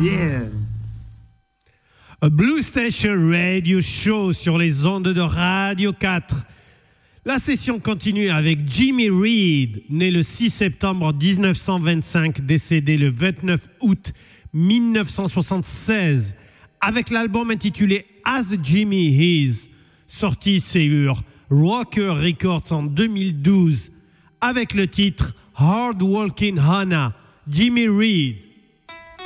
Yeah. A Blue Station Radio Show sur les ondes de Radio 4. La session continue avec Jimmy Reed, né le 6 septembre 1925, décédé le 29 août 1976, avec l'album intitulé As Jimmy Is, sorti sur Rocker Records en 2012, avec le titre Hard Walking Hannah, Jimmy Reed.